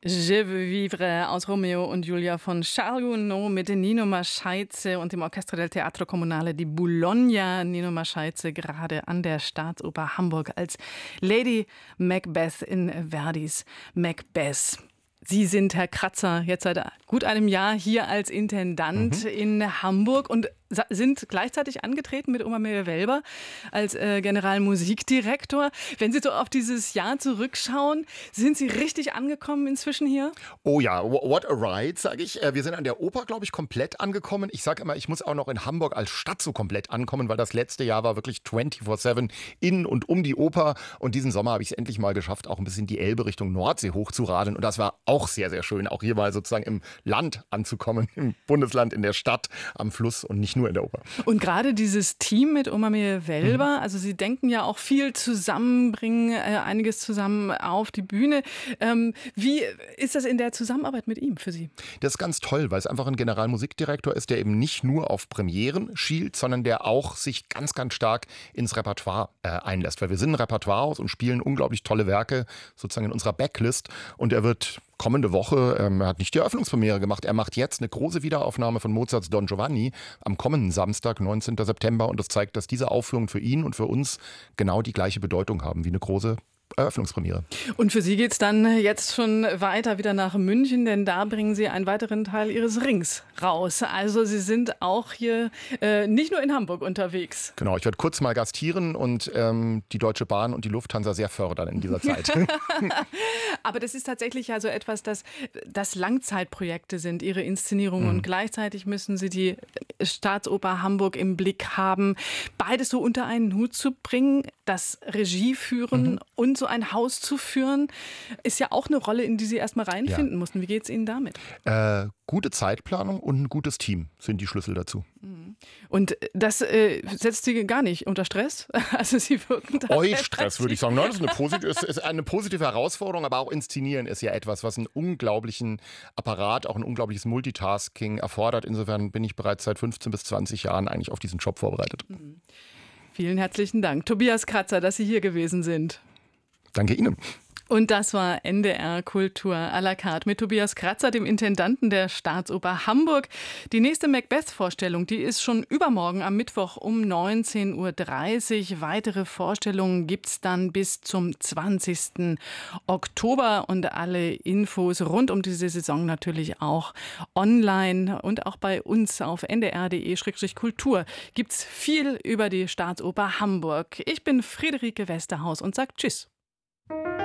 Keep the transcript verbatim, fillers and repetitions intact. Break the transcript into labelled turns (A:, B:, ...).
A: Je veux vivre aus Romeo und Julia von Charles Gounod mit Nino Mascheize und dem Orchestra del Teatro Comunale di Bologna. Nino Mascheize gerade an der Staatsoper Hamburg als Lady Macbeth in Verdis Macbeth. Sie sind, Herr Kratzer, jetzt seit gut einem Jahr hier als Intendant mhm. in Hamburg und sind gleichzeitig angetreten mit Oma Meyer-Welber als äh, Generalmusikdirektor. Wenn Sie so auf dieses Jahr zurückschauen, sind Sie richtig angekommen inzwischen hier?
B: Oh ja, what a ride, sage ich. Wir sind an der Oper, glaube ich, komplett angekommen. Ich sage immer, ich muss auch noch in Hamburg als Stadt so komplett ankommen, weil das letzte Jahr war wirklich vierundzwanzig sieben in und um die Oper. Und diesen Sommer habe ich es endlich mal geschafft, auch ein bisschen die Elbe Richtung Nordsee hochzuradeln. Und das war auch sehr, sehr schön, auch hier mal sozusagen im Land anzukommen, im Bundesland, in der Stadt, am Fluss und nicht nur in der Oper.
A: Und gerade dieses Team mit Oma Meyer-Welber, mhm. also Sie denken ja auch viel zusammen, bringen äh, einiges zusammen auf die Bühne. Ähm, wie ist das in der Zusammenarbeit mit ihm für Sie?
B: Das ist ganz toll, weil es einfach ein Generalmusikdirektor ist, der eben nicht nur auf Premieren schielt, sondern der auch sich ganz, ganz stark ins Repertoire äh, einlässt. Weil wir sind ein Repertoirehaus und spielen unglaublich tolle Werke sozusagen in unserer Backlist. Und er wird kommende Woche, ähm, er hat nicht die Eröffnungspremiere gemacht, er macht jetzt eine große Wiederaufnahme von Mozarts Don Giovanni am kommenden Samstag, neunzehnten September. Und das zeigt, dass diese Aufführungen für ihn und für uns genau die gleiche Bedeutung haben wie eine große Eröffnungspremiere.
A: Und für Sie geht es dann jetzt schon weiter wieder nach München, denn da bringen Sie einen weiteren Teil Ihres Rings raus. Also Sie sind auch hier äh, nicht nur in Hamburg unterwegs.
B: Genau, ich werde kurz mal gastieren und ähm, die Deutsche Bahn und die Lufthansa sehr fördern in dieser Zeit.
A: Aber das ist tatsächlich also etwas, das, das Langzeitprojekte sind, Ihre Inszenierungen. Mhm. Und gleichzeitig müssen Sie die Staatsoper Hamburg im Blick haben. Beides so unter einen Hut zu bringen, das Regie führen mhm. und so ein Haus zu führen, ist ja auch eine Rolle, in die Sie erstmal reinfinden ja. mussten. Wie geht es Ihnen damit?
B: Äh, gute Zeitplanung und ein gutes Team sind die Schlüssel dazu.
A: Und das äh, setzt Sie gar nicht unter Stress? Also Sie wirken da
B: Euch Stress, würde ich sagen. Nein, das ist eine, positive, ist, ist eine positive Herausforderung, aber auch Inszenieren ist ja etwas, was einen unglaublichen Apparat, auch ein unglaubliches Multitasking erfordert. Insofern bin ich bereits seit fünfzehn bis zwanzig Jahren eigentlich auf diesen Job vorbereitet.
A: Mhm. Vielen herzlichen Dank, Tobias Kratzer, dass Sie hier gewesen sind.
B: Danke Ihnen.
A: Und das war N D R Kultur à la carte mit Tobias Kratzer, dem Intendanten der Staatsoper Hamburg. Die nächste Macbeth-Vorstellung, die ist schon übermorgen am Mittwoch um neunzehn Uhr dreißig. Weitere Vorstellungen gibt es dann bis zum zwanzigsten Oktober. Und alle Infos rund um diese Saison natürlich auch online und auch bei uns auf n d r punkt d e Schrägstrich kultur gibt es viel über die Staatsoper Hamburg. Ich bin Friederike Westerhaus und sage Tschüss.